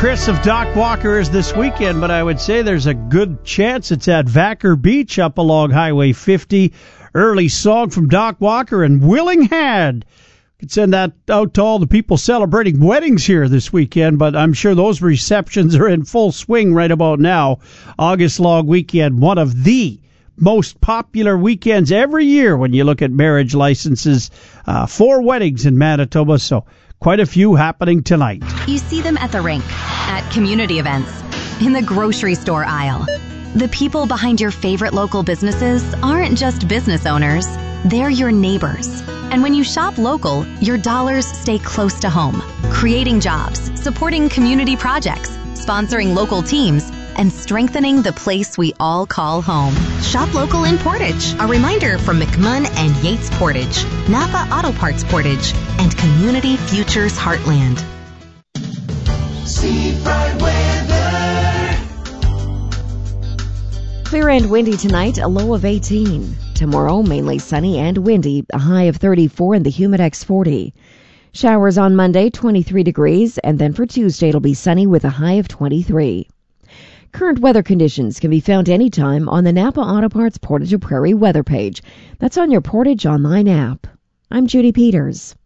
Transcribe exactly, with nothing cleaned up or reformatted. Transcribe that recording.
Chris of Doc Walker is this weekend, but I would say there's a good chance it's at Vacker Beach up along Highway fifty. Early song from Doc Walker and Willing Hand. Could send that out to all the people celebrating weddings here this weekend, but I'm sure those receptions are in full swing right about now. August long weekend, one of the most popular weekends every year when you look at marriage licenses. Uh, four weddings in Manitoba, so quite a few happening tonight. You see them at the rink, at community events, in the grocery store aisle. The people behind your favorite local businesses aren't just business owners, they're your neighbors. And when you shop local, your dollars stay close to home, creating jobs, supporting community projects, sponsoring local teams, and strengthening the place we all call home. Shop local in Portage. A reminder from McMunn and Yates Portage, Napa Auto Parts Portage, and Community Futures Heartland. Seafront weather. Clear and windy tonight, a low of eighteen. Tomorrow, mainly sunny and windy, a high of thirty-four and the Humidex forty. Showers on Monday, twenty-three degrees, and then for Tuesday it'll be sunny with a high of twenty-three. Current weather conditions can be found anytime on the Napa Auto Parts Portage Prairie weather page. That's on your Portage Online app. I'm Judy Peters.